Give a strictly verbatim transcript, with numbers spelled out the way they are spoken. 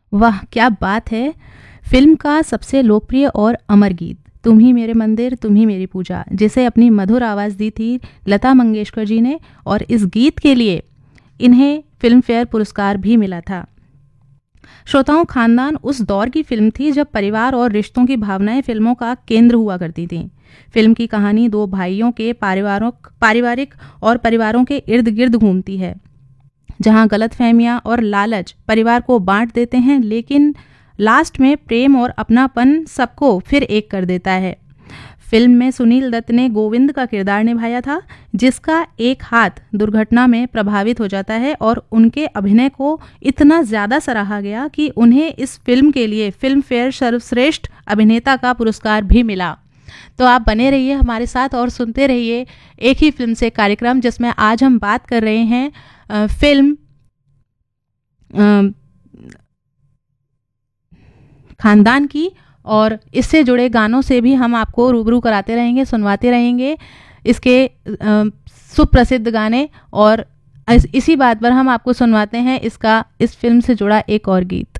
वाह क्या बात है। फिल्म का सबसे लोकप्रिय और अमर गीत तुम ही मेरे मंदिर तुम ही मेरी पूजा, जिसे अपनी मधुर आवाज़ दी थी लता मंगेशकर जी ने, और इस गीत के लिए इन्हें फिल्म फेयर पुरस्कार भी मिला था। श्रोताओं, खानदान उस दौर की फिल्म थी जब परिवार और रिश्तों की भावनाएं फिल्मों का केंद्र हुआ करती थीं। फिल्म की कहानी दो भाइयों के पारिवारिक पारिवारिक और परिवारों के इर्द गिर्द घूमती है, जहां गलतफहमियां और लालच परिवार को बांट देते हैं, लेकिन लास्ट में प्रेम और अपनापन सबको फिर एक कर देता है। फिल्म में सुनील दत्त ने गोविंद का किरदार निभाया था, जिसका एक हाथ दुर्घटना में प्रभावित हो जाता है, और उनके अभिनय को इतना ज़्यादा सराहा गया कि उन्हें इस फिल्म के लिए फिल्म फेयर सर्वश्रेष्ठ अभिनेता का पुरस्कार भी मिला। तो आप बने रहिए हमारे साथ और सुनते रहिए एक ही फिल्म से कार्यक्रम, जिसमें आज हम बात कर रहे हैं आ, फिल्म आ, खानदान की, और इससे जुड़े गानों से भी हम आपको रूबरू कराते रहेंगे, सुनवाते रहेंगे इसके आ, सुप्रसिद्ध गाने, और इस, इसी बात पर हम आपको सुनवाते हैं इसका इस फिल्म से जुड़ा एक और गीत।